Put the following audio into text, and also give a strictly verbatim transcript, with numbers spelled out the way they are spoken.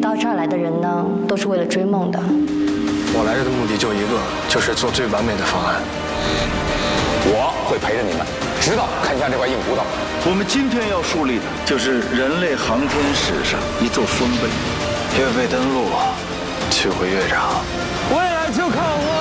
到这儿来的人呢，都是为了追梦的。 我来这的目的就一个，就是做最完美的方案。 我会陪着你们，直到看向这块硬骨头。 我们今天要树立的就是人类航天史上一座丰碑。 越贝登陆，取回越长。 未来就靠我。